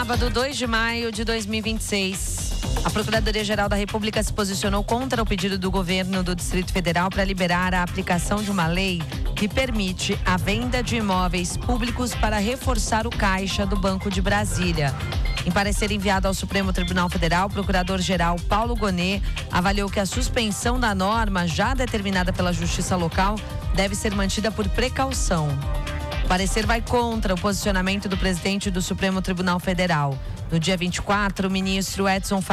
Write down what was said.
sábado, 2 de maio de 2026. A Procuradoria-Geral da República se posicionou contra o pedido do governo do Distrito Federal para liberar a aplicação de uma lei que permite a venda de imóveis públicos para reforçar o caixa do Banco de Brasília. Em parecer enviado ao Supremo Tribunal Federal, o procurador-geral Paulo Gonet avaliou que a suspensão da norma, já determinada pela Justiça Local, deve ser mantida por precaução. O parecer vai contra o posicionamento do presidente do Supremo Tribunal Federal. No dia 24, o ministro Edson